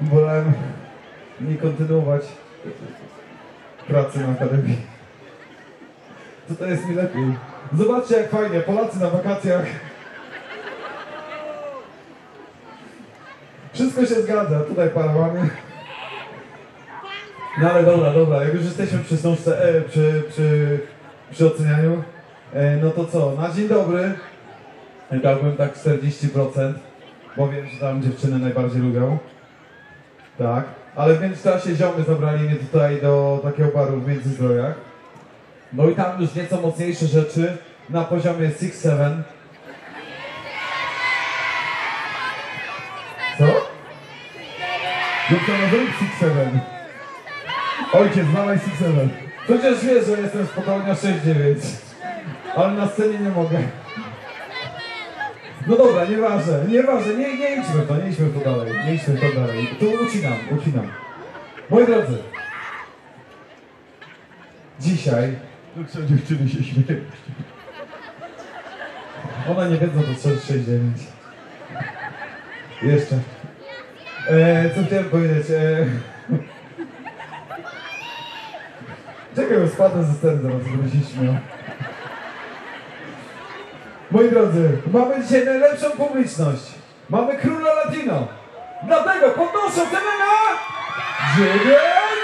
wolałem nie kontynuować pracy na akademii. Tutaj jest mi lepiej. Zobaczcie jak fajnie, Polacy na wakacjach. Wszystko się zgadza, tutaj parawany. No ale dobra, jak już jesteśmy przy książce, przy ocenianiu, no to co, na dzień dobry dałbym tak 40%, bo wiem, że tam dziewczyny najbardziej lubią. Tak, ale w międzyczasie ziomy zabrali mnie tutaj do takiego baru w Międzyzdrojach. No i tam już nieco mocniejsze rzeczy na poziomie 6-7. Co? Dziewczyna, zrób 6-7. Ojciec, dawaj 6-7. Przecież wiesz, że jestem spokojnie 6-9. Ale na scenie nie mogę. No dobra, nieważne, nie idźmy w to dalej. Tu ucinam. Moi drodzy, dzisiaj, tu są dziewczyny się śmieją. One nie wiedzą, to 6-9. Jeszcze. Co chciałem powiedzieć? Czekaj, bo spadnę ze sceny zaraz, żeby się śmiał. Moi drodzy, mamy dzisiaj najlepszą publiczność. Mamy króla Latino. Dlatego podnoszę cenę na 9!